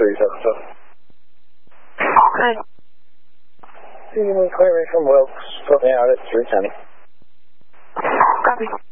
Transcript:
37. Good. Clearing from Wilkes, put me out at 310. Copy.